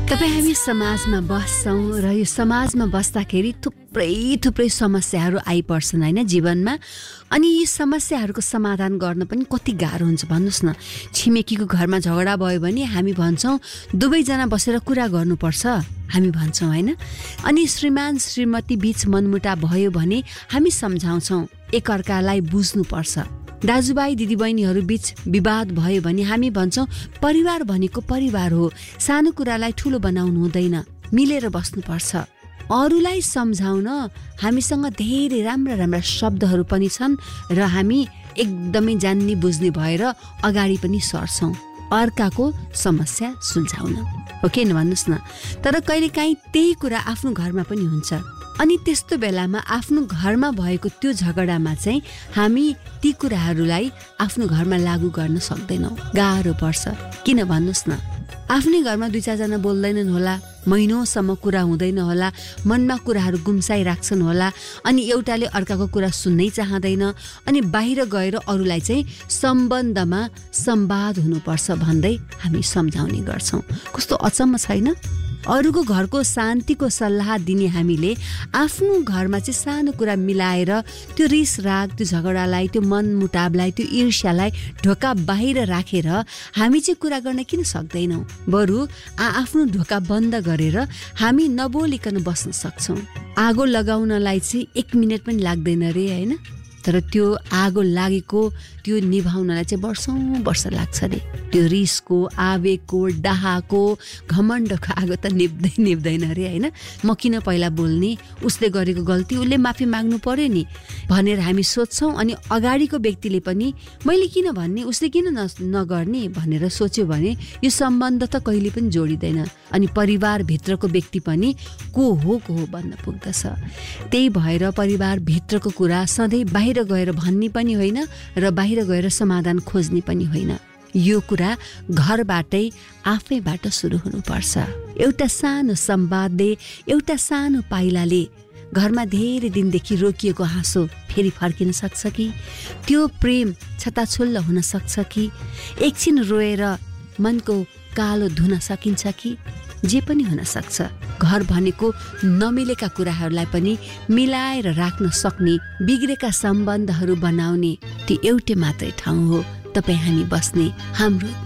तपाईँ हामी समाजमा बस्छौँ र यो समाजमा बस्दाखेरि थुप्रै समस्याहरू आइपर्छन् होइन जीवनमा। अनि यी समस्याहरूको समाधान गर्न पनि कति गाह्रो हुन्छ भन्नुहोस् न। छिमेकीको घरमा झगडा भयो भने हामी भन्छौँ दुवैजना बसेर कुरा गर्नुपर्छ हामी भन्छौँ होइन। अनि श्रीमान श्रीमती बीच मनमुटाव भयो भने हामी सम्झाउँछौँ एकअर्कालाई बुझ्नुपर्छ। दाजुभाइ दिदीबहिनीहरू बीच विवाद भयो भने हामी भन्छौँ परिवार भनेको परिवार हो, सानो कुरालाई ठुलो बनाउनु हुँदैन, मिलेर बस्नुपर्छ। अरूलाई सम्झाउन हामीसँग धेरै राम्रा शब्दहरू पनि छन् र हामी एकदमै जान्ने बुझ्ने भएर अगाडि पनि सर्छौँ अर्काको समस्या सुल्झाउन, हो कि भन्नुहोस् न। तर कहिलेकाहीँ त्यही कुरा आफ्नो घरमा पनि हुन्छ। अनि त्यस्तो बेलामा आफ्नो घरमा भएको त्यो झगडामा चाहिँ हामी ती कुराहरूलाई आफ्नो घरमा लागू गर्न सक्दैनौँ, गाह्रो पर्छ। किन भन्नुहोस् न, आफ्नै घरमा 2-4 जना बोल्दैनन् होला, महिनौसम्म कुरा हुँदैन होला, मनमा कुराहरू गुम्साइराख्छन् होला, अनि एउटाले अर्काको कुरा सुन्नै चाहँदैन, अनि बाहिर गएर अरूलाई चाहिँ सम्बन्धमा संवाद हुनुपर्छ भन्दै हामी सम्झाउने गर्छौँ। कस्तो अचम्म छैन? अरूको घरको शान्तिको सल्लाह दिने हामीले आफ्नो घरमा चाहिँ सानो कुरा मिलाएर त्यो रिस राग, त्यो झगडालाई, त्यो मनमुटावलाई, त्यो ईर्ष्यालाई ढोका बाहिर राखेर हामी चाहिँ कुरा गर्न किन सक्दैनौँ? बरु आफ्नो ढोका बन्द गरेर हामी नबोलिकन बस्न सक्छौँ। आगो लगाउनलाई चाहिँ 1 मिनट पनि लाग्दैन रे होइन, तर त्यो आगो लागेको त्यो निभाउनलाई चाहिँ वर्ष लाग्छ रे। त्यो रिसको, आवेगको, डाहाको, घमण्डको आगो त निप्दैन रे होइन। म किन पहिला बोल्ने, उसले गरेको गल्ती उसले माफी माग्नु पर्यो नि भनेर हामी सोध्छौँ। अनि अगाडिको व्यक्तिले पनि मैले किन भन्ने, उसले किन नगर्ने भनेर सोच्यो भने यो सम्बन्ध त कहिले पनि जोडिँदैन। अनि परिवारभित्रको व्यक्ति पनि को हो भन्न पुग्दछ। त्यही भएर परिवारभित्रको कुरा सधैँ बाहिर गएर भन्ने पनि होइन र बाहिर गएर समाधान खोज्ने पनि होइन। यो कुरा घरबाटै आफैबाट सुरु हुनुपर्छ। एउटा सानो संवादले, एउटा सानो पाइलाले घरमा धेरै दिनदेखि रोकिएको हाँसो फेरि फर्किन सक्छ कि? त्यो प्रेम छताछुल्ल हुन सक्छ कि? एकछिन रोएर मनको कालो धुन सकिन्छ कि? जे पनि हुन सक्छ। घर भनेको नमिलेका कुराहरूलाई पनि मिलाएर राख्न सक्ने, बिग्रेका सम्बन्धहरू बनाउने त्यो एउटै मात्रै ठाउँ हो तपाईँ हामी बस्ने हाम्रो